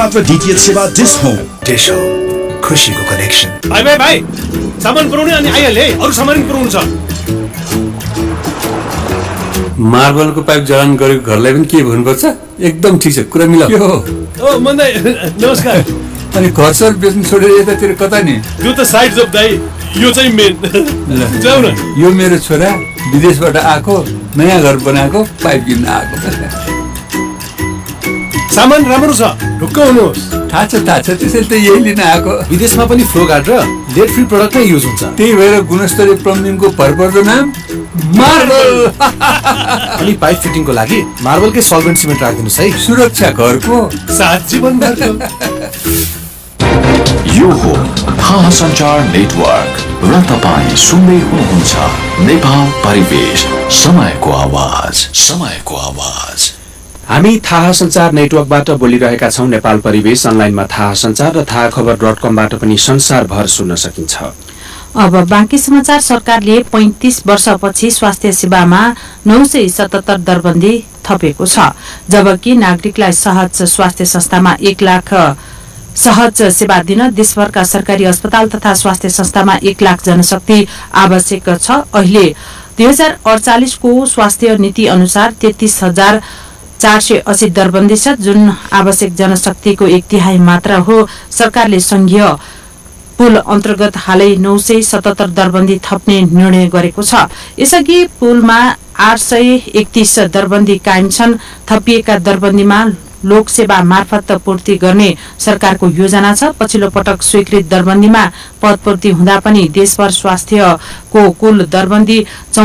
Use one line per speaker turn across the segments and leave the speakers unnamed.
मात्र डीटीएच सेवा dish home.
Dish home, खुशीको कनेक्सन।
भाइ सामान पुर्याउने अनि आइहाले, अरु सामान पुर्याउनु छ।
मार्बलको पाइप जडान गरेको घरलाई पनि के भन्नुपर्छ? एकदम ठिक छ, कुरा मिलाऊ।
ओ मन दाइ नमस्कार।
अनि घर सर बेच्नु छोडेर यतातिर कता नि?
यो त साइड जब दाइ, यो चाहिँ मेन। जाऊ न।
यो मेरो छोरा विदेशबाट आएको, नयाँ घर बनाएको, पाइप किन्न आएको।
सामान राम्रो छ, ढुक्क हुनुहोस्।
थाहा छ त्यसैले त यही लिन आएको।
विदेशमा पनि फ्लो गार्ड र लेड फ्री प्रोडक्ट नै युज हुन्छ।
त्यही भएर गुणस्तरीय प्लम्बिङको भरपर्दो नाम मार्बल।
अनि पाइप फिटिङको लागि मार्बलकै सल्भेन्ट सिमेन्ट राखिदिनुस् है।
सुरक्षा घरको
साथ जीवनभरको।
यो हो थाहा सञ्चार नेटवर्क र तपाईँ सुन्दै हुनुहुन्छ नेपाल परिवेश, समयको आवाज।
हामी थाहा सञ्चार नेटवर्कबाट बोलिरहेका छौं। नेपाल परिवेश अनलाइनमा थाहा सञ्चार र थाहा खबर.com बाट पनि संसारभर सुन्न सकिन्छ।
अब बाँकी समाचार। सरकारले 35 वर्षपछि स्वास्थ्य सेवामा 977 दरबन्दी थपेको छ, जबकि नागरिकलाई सहज स्वास्थ्य संस्थामा 1 लाख सहज सेवा दिन देशभरका सरकारी अस्पताल तथा स्वास्थ्य संस्थामा 1 लाख जनशक्ति आवश्यक छ। अहिले 2048 को स्वास्थ्य नीति अनुसार 33,480 दरबन्दी छ, जुन आवश्यक जनशक्तिको 1/3 मात्र हो। सरकारले संघीय पुल अन्तर्गत हालै 977 दरबन्दी थप्ने निर्णय गरेको छ। यसअघि पुलमा 831 दरबन्दी कायम छन्। थपिएका दरबन्दीमा लोकसेवा मार्फत पूर्ति गर्ने सरकारको योजना छ। पछिल्लो पटक स्वीकृत दरबन्दीमा पदपूर्ति हुँदा पनि देशभर स्वास्थ्यको कुल दरबन्दी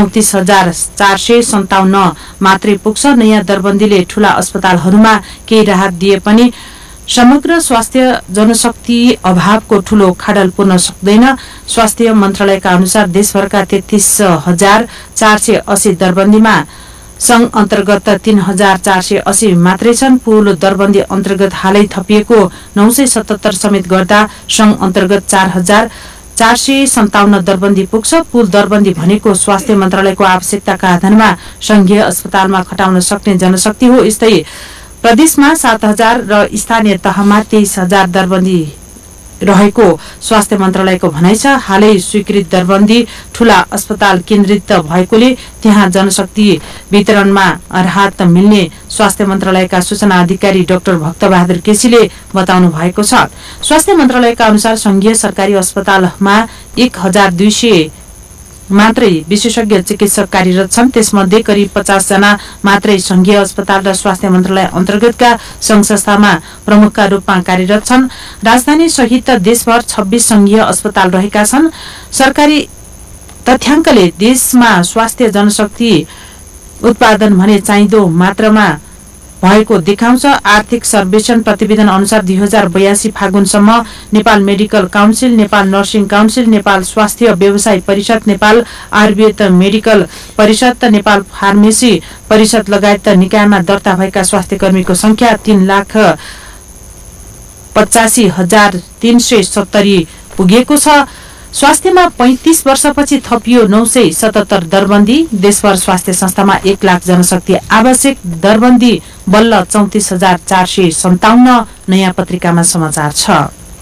34,457 मात्रै पुग्छ। नयाँ दरबन्दीले ठूला अस्पतालहरूमा केही राहत दिए पनि समग्र स्वास्थ्य जनशक्ति अभावको ठूलो खाडल पुर्न सक्दैन। स्वास्थ्य मन्त्रालयका अनुसार देशभरका 33,480 दरबन्दीमा संघ अन्तर्गत 3,480 मात्रै छन्। पुल दरबन्दी अन्तर्गत हालै थपिएको 977 समेत गर्दा संघ अन्तर्गत 4,457 दरबन्दी पुग्छ। पुल दरबन्दी भनेको स्वास्थ्य मन्त्रालयको आवश्यकताका आधारमा संघीय अस्पतालमा खटाउन सक्ने जनशक्ति हो। यस्तै प्रदेशमा 7,000 र स्थानीय तहमा 23,000 दरबन्दी रहेको स्वास्थ्य मन्त्रालयको भनाइ छ। हालै स्वीकृत दरबन्दी ठूला अस्पताल केन्द्रित भएकोले त्यहाँ जनशक्ति वितरणमा राहत मिल्ने स्वास्थ्य मन्त्रालयका सूचना अधिकारी डाक्टर भक्तबहादुर केसीले बताउनु भएको छ। स्वास्थ्य मन्त्रालयका अनुसार संघीय सरकारी अस्पतालमा 1,200 मात्रै विशेषज्ञ चिकित्सक कार्यरत छन्। त्यसमध्ये करिब 50 जना मात्रै संघीय अस्पताल र स्वास्थ्य मन्त्रालय अन्तर्गतका संघ संस्थामा प्रमुखका रूपमा कार्यरत छन्। राजधानी सहित देशभर 26 संघीय अस्पताल रहेका छन्। सरकारी तथ्याङ्कले देशमा स्वास्थ्य जनशक्ति उत्पादन भने चाहिँदो मात्रामा भएको देखाउँछ। आर्थिक सर्वेक्षण प्रतिवेदन अनुसार 2082 फागुनसम्म Nepal medical council, Nepal nursing council, Nepal स्वास्थ्य व्यवसाय परिषद, नेपाल आयुर्वेद मेडिकल परिषद, नेपाल फार्मेसी परिषद लगायत निकायमा दर्ता भएका स्वास्थ्य कर्मीको संख्या 3,85,370 पुगेको छ। स्वास्थ्यमा 35 वर्षपछि थपियो 977 दरबन्दी। देशभर स्वास्थ्य संस्थामा 1 लाख जनशक्ति आवश्यक। दरबन्दी बल्ल 34,457। नयाँ पत्रिकामा समाचार छ।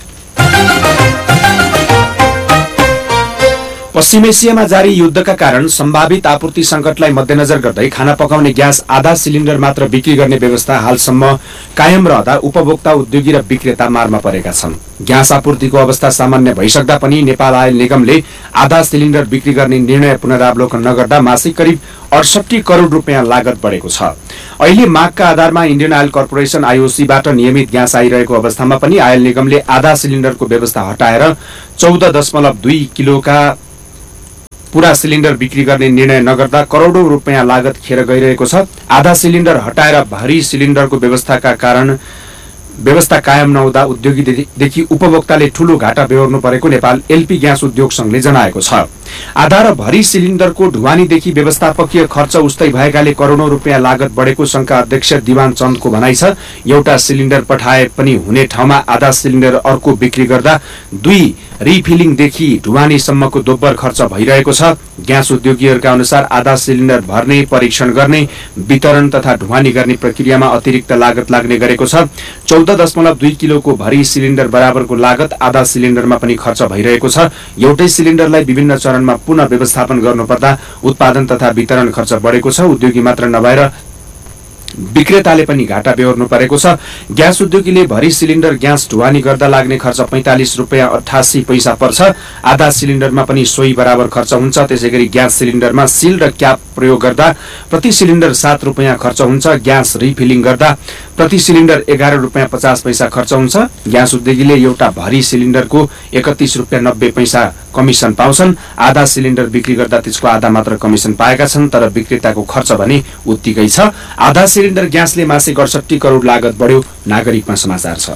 पश्चिम एसियामा जारी युद्धका कारण सम्भावित आपूर्ति संकटलाई मध्यनजर गर्दै खाना पकाउने ग्यास आधा सिलिन्डर मात्र बिक्री गर्ने व्यवस्था हालसम्म कायम रहँदा उपभोक्ता, उद्योगी र विक्रेता मारमा परेका छन्। ग्यास आपूर्तिको अवस्था सामान्य भइसक्दा पनि नेपाल आयल निगमले आधा सिलिन्डर बिक्री गर्ने निर्णय पुनरावलोकन नगर्दा मासिक करिब 68 करोड रुपियाँ लागत बढेको छ। अहिले मागका आधारमा इन्डियन आयल कर्पोरेसन आईओसीबाट नियमित ग्यास आइरहेको अवस्थामा पनि आयल निगमले आधा सिलिन्डरको व्यवस्था हटाएर 14.2 किलोका पूरा सिलिन्डर बिक्री गर्ने निर्णय नगर्दा करोडौं रुपियाँ लागत खेर गइरहेको छ। आधा सिलिन्डर हटाएर भारी सिलिन्डरको व्यवस्थाका कारण व्यवस्था कायम नहुँदा उद्योगीदेखि उपभोक्ताले ठूलो घाटा बेहोर्नु परेको नेपाल एलपी ग्यास उद्योग संघले जनाएको छ। आधा र भरी सिलिन्डरको ढुवानीदेखि व्यवस्थापकीय खर्च उस्तै भएकाले करोडौं रुपियाँ लागत बढेको संघका अध्यक्ष दिवान चन्दको भनाइ छ। एउटा सिलिन्डर पठाए पनि हुने ठाउँमा आधा सिलिन्डर अर्को बिक्री गर्दा 2 रिफिलिङदेखि ढुवानीसम्मको दोब्बर खर्च भइरहेको छ। ग्यास उद्योगीहरूका अनुसार आधा सिलिन्डर भर्ने, परीक्षण गर्ने, वितरण तथा ढुवानी गर्ने प्रक्रियामा अतिरिक्त लागत लाग्ने गरेको छ। 14.2 किलोको भरी सिलिन्डर बराबरको लागत आधा सिलिन्डरमा पनि खर्च भइरहेको छ। एउटै सिलिन्डरलाई विभिन्न चरणमा पुनः व्यवस्थापन गर्नुपर्दा उत्पादन तथा वितरण खर्च बढेको छ। उद्योगी मात्र नभएर विक्रेताले पनि घाटा बेहोर्नु परेको छ। ग्यास उद्योगीले भरी सिलिन्डर ग्यास ढुवानी गर्दा लाग्ने खर्च 45 रुपियाँ 88 पैसा पर्छ। आधा सिलिन्डरमा पनि सोही बराबर खर्च हुन्छ। त्यसैगरी ग्यास सिलिन्डरमा सिल र क्याप प्रयोग गर्दा प्रति सिलिन्डर 7 रुपियाँ खर्च हुन्छ। ग्यास रिफिलिङ गर्दा प्रति सिलिन्डर 11 रुपियाँ 50 पैसा खर्च हुन्छ। ग्यास उद्योगीले एउटा भरी सिलिन्डरको 31 रुपियाँ 90 पैसा कमिसन पाउँछन्। आधा सिलिन्डर बिक्री गर्दा त्यसको आधा मात्र कमिसन पाएका छन्, तर विक्रेताको खर्च भने उत्तिकै छ। आधा सिलिन्डर ग्यासले मासिक 68 करोड लागत बढ्यो। नागरिकमा समाचार छ।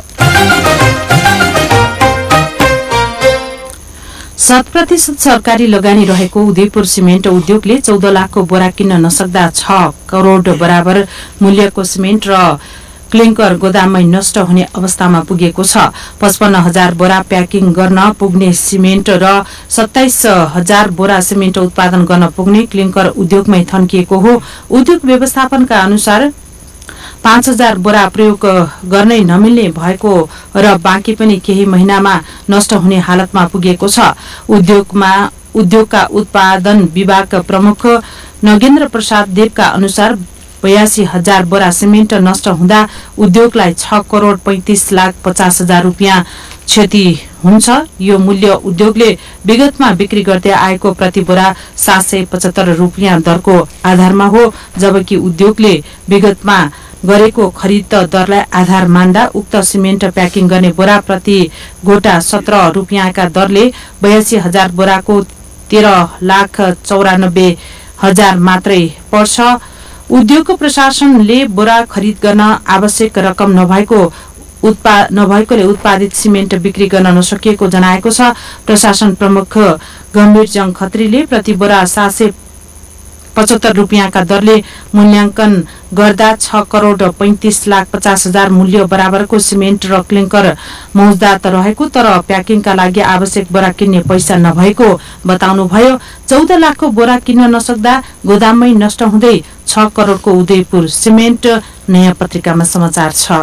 100% सरकारी लगानी रहेको उदयपुर सिमेन्ट उद्योगले 14 लाखको बोरा किन्न नसक्दा 6 करोड बराबर मूल्यको सिमेन्ट र क्लिंकर गोदाममै नष्ट हुने अवस्थामा पुगेको छ। 55,000 बोरा प्याकिङ गर्न पुग्ने सिमेन्ट र 27,000 बोरा सिमेन्ट उत्पादन गर्न पुग्ने क्लिंकर उद्योगमै थन्किएको हो। उद्योग व्यवस्थापनका अनुसार 5,000 बोरा प्रयोग गर्नै नमिल्ने भएको र बाँकी पनि केही महिनामा नष्ट हुने हालतमा पुगेको छ। उद्योगका उत्पादन विभाग प्रमुख नगेन्द्र प्रसाद देवका अनुसार 82,000 बोरा सिमेन्ट नष्ट हुँदा उद्योगलाई 6 करोड 35 लाख 50 हजार रुपियाँ क्षति हुन्छ। यो मूल्य उद्योगले विगतमा बिक्री गर्दै आएको प्रति बोरा 775 रुपियाँ दरको आधारमा हो। जबकि उद्योगले विगतमा गरेको खरिद दरलाई आधार मान्दा उक्त सिमेन्ट प्याकिङ गर्ने बोरा प्रति गोटा 17 रुपियाँका दरले 82,000 बोराको 13 लाख 94 हजार मात्रै पर्छ। उद्योगको प्रशासनले बोरा खरिद गर्न आवश्यक रकम नभएकोले उत्पादित सिमेन्ट बिक्री गर्न नसकिएको जनाएको छ। प्रशासन प्रमुख गम्भीर जङ खत्रीले प्रति बोरा 775 रुपियाँका दरले मूल्याङ्कन गर्दा 6 करोड 35 लाख 50 हजार मूल्य बराबरको सिमेन्ट र क्लिंकर मौजदात रहेको, तर प्याकिङका लागि आवश्यक बोरा किन्ने पैसा नभएको बताउनुभयो। 14 लाखको बोरा किन्न नसक्दा गोदाममै नष्ट हुँदै 6 करोडको उदयपुर सिमेन्ट। नयाँ पत्रिकामा समाचार छ।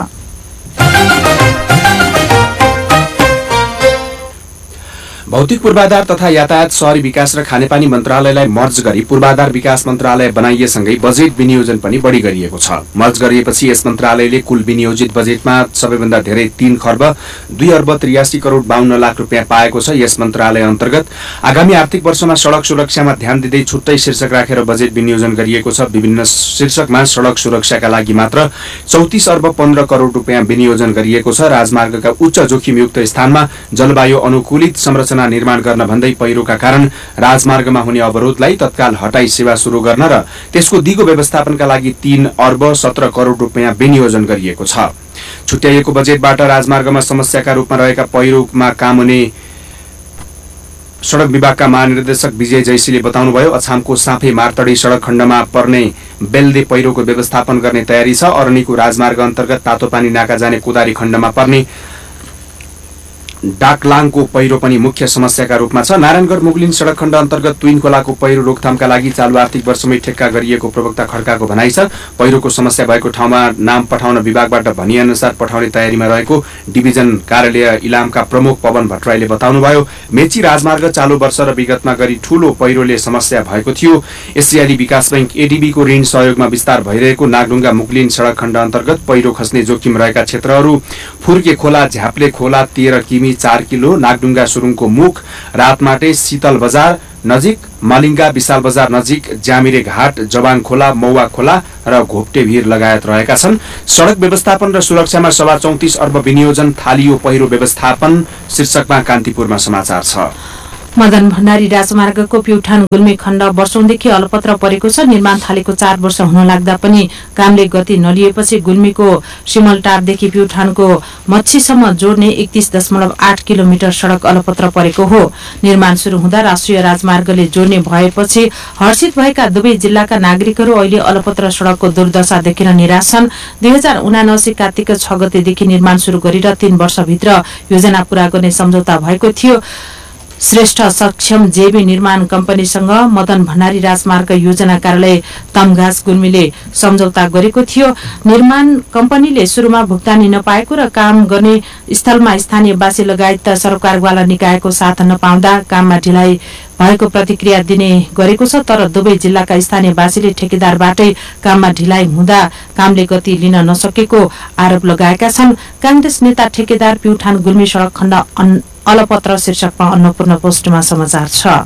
भौतिक पूर्वाधार तथा यातायात, शहरी विकास र खानेपानी मन्त्रालयलाई मर्ज गरी पूर्वाधार विकास मन्त्रालय बनाइएसँगै बजेट विनियोजन पनि बढी गरिएको छ। मर्ज गरिएपछि यस मन्त्रालयले कुल विनियोजित बजेटमा सबैभन्दा धेरै 3 खर्ब 2 अर्ब 83 करोड 52 लाख रुपियाँ पाएको छ। यस मन्त्रालय अन्तर्गत आगामी आर्थिक वर्षमा सड़क सुरक्षामा ध्यान दिँदै छुट्टै शीर्षक राखेर बजेट विनियोजन गरिएको छ। विभिन्न शीर्षकमा सड़क सुरक्षाका लागि मात्र 34 अर्ब 15 करोड रुपियाँ विनियोजन गरिएको छ। राजमार्गका उच्च जोखिमयुक्त स्थानमा जलवायु अनुकूलित संरचना निर्माण गर्न भन्दै पहिरोका कारण राजमार्गमा हुने अवरोधलाई तत्काल हटाई सेवा सुरु गर्न र त्यसको दिगो व्यवस्थापनका लागि 3 अर्ब 17 करोड रुपियाँ विनियोजन गरिएको छ। छुट्याइएको बजेटबाट राजमार्गमा समस्याका रूपमा रहेका पहिरोमा काम हुने सड़क विभागका महानिर्देशक विजय जैसीले बताउनुभयो। अछामको साँफे मार्तडी सड़क खण्डमा पर्ने बेल्दे पहिरोको व्यवस्थापन गर्ने तयारी छ। अरनीको राजमार्ग अन्तर्गत तातोपानी नाका जाने कोदारी खण्डमा पर्ने डाकलाङको पहिरो पनि मुख्य समस्याका रूपमा छ। नारायणगढ मुगलिन सड़क खण्ड अन्तर्गत तुइन खोलाको पहिरो रोकथामका लागि चालु आर्थिक वर्षमै ठेक्का गरिएको प्रवक्ता खड्काको भनाइ छ। पहिरोको समस्या भएको ठाउँमा नाम पठाउन विभागबाट भनिअनुसार पठाउने तयारीमा रहेको डिभिजन कार्यालय इलामका प्रमुख पवन भट्टराईले बताउनुभयो। मेची राजमार्ग चालु वर्ष र विगतमा गरी ठूलो पहिरोले समस्या भएको थियो। एसियाली विकास बैंक एडीबीको ऋण सहयोगमा विस्तार भइरहेको नागढुङ्गा मुगलिन सड़क खण्ड अन्तर्गत पहिरो खस्ने जोखिम रहेका क्षेत्रहरू फुर्के खोला, झ्याप्ले खोला 13 किमी 4 किलो, नागढुङ्गा सुरुङको मुख, रातमाटे शीतल बजार नजिक, मालिङ्गा विशाल बजार नजिक, ज्यामिरे घाट, जवाङ खोला, मौवा खोला र घोप्टे भीर लगायत रहेका छन्। सड़क व्यवस्थापन र सुरक्षामा 34 अर्ब विनियोजन थालियो पहिरो व्यवस्थापन शीर्षकमा कान्तिपुरमा समाचार छ।
मदन भण्डारी राजमार्गको प्युठान गुल्मी खण्ड वर्षौंदेखि अलपत्र परेको छ। निर्माण थालेको 4 वर्ष हुन लाग्दा पनि कामले गति नलिएपछि गुल्मीको सिमलटारदेखि प्युठानको मच्छीसम्म जोड्ने 31.8 किलोमिटर सड़क अलपत्र परेको हो। निर्माण शुरू हुँदा राष्ट्रिय राजमार्गले जोड्ने भएपछि हर्षित भएका दुवै जिल्लाका नागरिकहरू अहिले अलपत्र सड़कको दुर्दशा देखेर निराश छन्। 2079 कार्तिक 6 गतेदेखि निर्माण शुरू गरेर 3 वर्षभित्र योजना पूरा गर्ने सम्झौता भएको थियो। श्रेष्ठ सक्षम जेबी निर्माण कम्पनीसँग मदन भण्डारी राजमार्ग योजना कार्यालय तमघास गुल्मीले सम्झौता गरेको थियो। निर्माण कम्पनीले शुरूमा भुक्तानी नपाएको र काम गर्ने स्थलमा स्थानीयवासी लगायत सरकारवाला निकायको साथ नपाउँदा काममा ढिलाइ भएको प्रतिक्रिया दिने गरेको छ। तर दुवै जिल्लाका स्थानीयवासीले ठेकेदारबाटै काममा ढिलाइ हुँदा कामले गति लिन नसकेको आरोप लगाएका छन्। कांग्रेस नेता ठेकेदार प्युठान गुल्मी सड़क खण्ड अलपत्र शीर्षकमा अन्नपूर्ण पोस्टमा समाचार छ।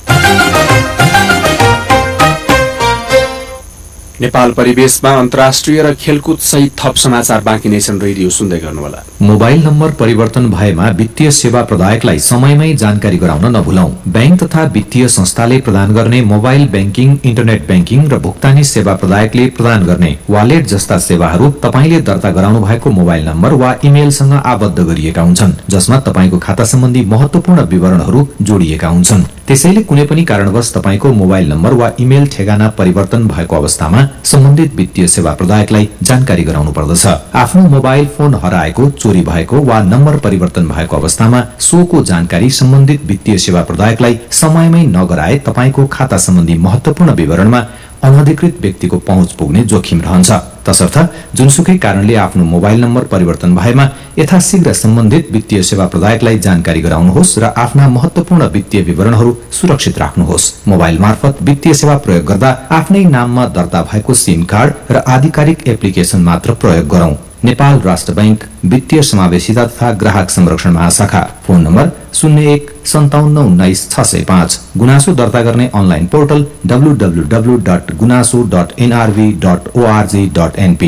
नेपाल परिवेशमा अन्तर्राष्ट्रिय र खेलकुद सहित थप समाचार बाँकी नै छन्। रेडियो सुन्दै गर्नुहोला।
मोबाइल नम्बर परिवर्तन भएमा वित्तीय सेवा प्रदायकलाई समयमै जानकारी गराउन नभुलौं। बैंक तथा वित्तीय संस्थाले प्रदान गर्ने मोबाइल बैंकिङ, इन्टरनेट बैंकिङ र भुक्तानी सेवा प्रदायकले प्रदान गर्ने वालेट जस्ता सेवाहरू तपाईले दर्ता गराउनु भएको मोबाइल नम्बर वा इमेलसँग आबद्ध गरिएका हुन्छन्, जसमा तपाईको खाता सम्बन्धी महत्वपूर्ण विवरणहरू जोडिएका हुन्छन्। त्यसैले कुनै पनि कारणवश तपाईको मोबाइल नम्बर वा इमेल ठेगाना परिवर्तन भएको अवस्थामा सम्बन्धित वित्तीय सेवा प्रदायकलाई जानकारी गराउनु पर्दछ। आफ्नो मोबाइल फोन हराएको, चोरी भएको वा नम्बर परिवर्तन भएको अवस्थामा सोको जानकारी सम्बन्धित वित्तीय सेवा प्रदायकलाई समयमै नगराए तपाईको खाता सम्बन्धी महत्वपूर्ण विवरणमा अनधिकृत व्यक्तिको पहुँच पुग्ने जोखिम रहन्छ। तसर्थ जुनसुकै कारणले आफ्नो मोबाइल नम्बर परिवर्तन भएमा यथाशीघ्र सम्बन्धित वित्तीय सेवा प्रदायकलाई जानकारी गराउनुहोस् र आफ्ना महत्वपूर्ण वित्तीय विवरणहरू सुरक्षित राख्नुहोस्। मोबाइल मार्फत वित्तीय सेवा प्रयोग गर्दा आफ्नै नाममा दर्ता भएको सिम कार्ड र आधिकारिक एप्लिकेशन मात्र प्रयोग गरौं। नेपाल राष्ट्र बैंक वित्तीय समावेशिता तथा ग्राहक संरक्षण महाशाखा। Phone number 01-5719-605। गुनासो दर्ता गर्ने अनलाइन पोर्टल www.gunaso.nrv.org.np।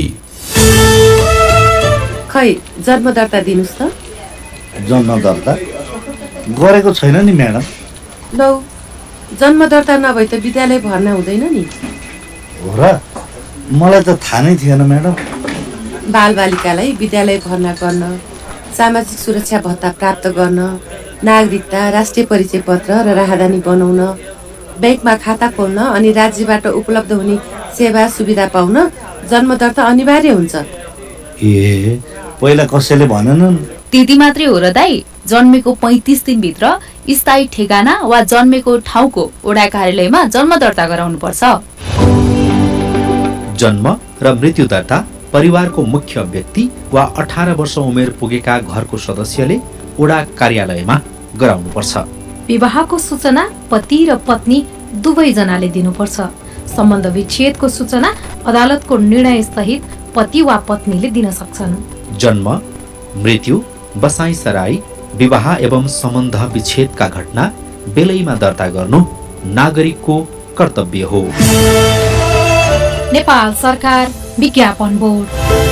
खै जन्म दर्ता दिनुस् त।
जन्म दर्ता गरेको छैन नि म्याडम।
लौ जन्म दर्ता नभए त विद्यालय भर्ना हुँदैन नि।
हो र, मलाई त थाहा नै थिएन म्याडम।
बालबालिकालाई विद्यालय भर्ना गर्न, सामाजिक सुरक्षा भत्ता प्राप्त गर्न, नागरिकता, राष्ट्रिय परिचय पत्र र राहदानी बनाउन, बैंकमा खाता खोल्न अनि राज्यबाट उपलब्ध हुने सेवा सुविधा पाउन जन्म दर्ता अनिवार्य हुन्छ।
ए, पहिला कसैले भनेनन्?
त्यति मात्रै हो र दाइ। जन्मेको 35 दिनभित्र स्थायी ठेगाना वा जन्मेको ठाउँको वडा कार्यालयमा जन्म दर्ता गराउनु पर्छ।
जन्म र मृत्यु दर्ता परिवारको मुख्य व्यक्ति वा 18 वर्ष उमेर पुगेका घरको सदस्यले वडा कार्यालयमा गराउनुपर्छ।
विवाहको सूचना पति र पत्नी दुवैजनाले दिनुपर्छ। सम्बन्ध विच्छेदको सूचना अदालतको निर्णय सहित पति वा पत्नीले दिन सक्छन्।
जन्म, मृत्यु, बसाई सराई, विवाह एवं सम्बन्ध विच्छेदका घटना बेलैमा दर्ता गर्नु नागरिकको कर्तव्य हो।
नेपाल सरकार विज्ञापन बोर्ड।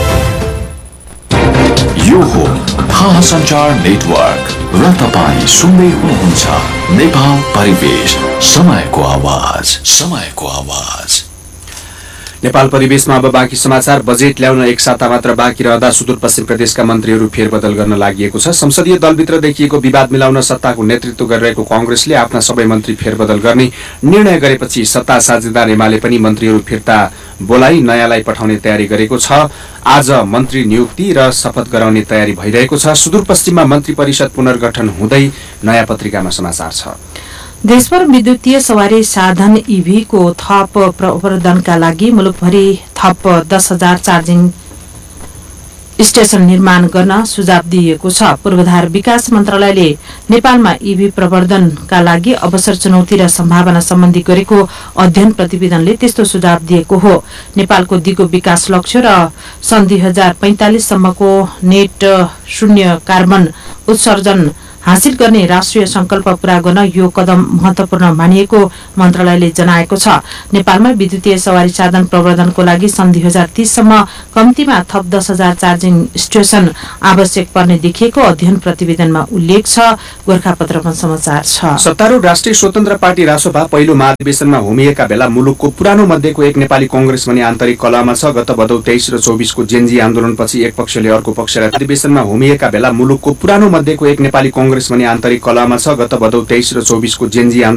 यो हो थाहा सञ्चार नेटवर्क र तपाईं सुन्दै हुनुहुन्छ नेपाल परिवेश, समयको आवाज, समयको आवाज।
नेपाल परिवेशमा अब बाँकी समाचार। बजेट ल्याउन एक साता मात्र बाँकी रहँदा सुदूरपश्चिम प्रदेशका मन्त्रीहरू फेरबदल गर्न लागि छ। संसदीय दलभित्र देखिएको विवाद मिलाउन सत्ताको नेतृत्व गरिरहेको कांग्रेसले आफ्ना सबै मन्त्री फेरबदल गर्ने निर्णय गरेपछि सत्ता साझेदार एमाले पनि मन्त्रीहरू फिर्ता बोलाई नयाँलाई पठाउने तयारी गरेको छ। आज मन्त्री नियुक्ति र शपथ गराउने तयारी भइरहेको छ। सुदूरपश्चिममा मन्त्री परिषद पुनर्गठन हुँदै नयाँ पत्रिकामा समाचार छ।
देशभर विद्युतीय सवारी साधन ईभी को थप प्रवर्धनका लागि मुलुकभरि थप 10,000 चार्जिङ स्टेशन निर्माण गर्न सुझाव दिएको छ। पूर्वाधार विकास मन्त्रालयले नेपालमा ईभी प्रवर्धनका लागि अवसर, चुनौती र सम्भावना सम्बन्धी गरेको अध्ययन प्रतिवेदनले त्यस्तो सुझाव दिएको हो। नेपालको दिगो विकास लक्ष्य र सन् 2045 सम्मको नेट शून्य कार्बन उत्सर्जन हासिल गर्ने राष्ट्रिय संकल्प पूरा गर्न यो कदम महत्वपूर्ण मानिएको मन्त्रालयले जनाएको छ। नेपालमा विद्युतीय सवारी साधन प्रवर्धनको लागि सन् 2030 सम्म कम्तीमा थप 10,000 चार्जिङ स्टेशन आवश्यक पर्ने देखिएको अध्ययन प्रतिवेदनमा उल्लेख छ। गोरखापत्रमा समाचार छ।
सत्तारूढ राष्ट्रिय स्वतन्त्र पार्टी रासोपा पहिलो महाधिवेशनमा होमिएका बेला मुलुकको पुरानो मध्येको एक नेपाली कांग्रेस भन्ने आन्तरिक कलहमा छ। गत भदौ 23 र 24 को जेन्जी आन्दोलनपछि एक पक्षले अर्को पक्षलाई अधिवेशनमा होमिएका बेला मुलुकको पुरानो मध्येको एक नेपाली कांग्रेस भन्ने आन्तरिक कलहमा छ। गत भदौ 23 र 24 को जेन्जी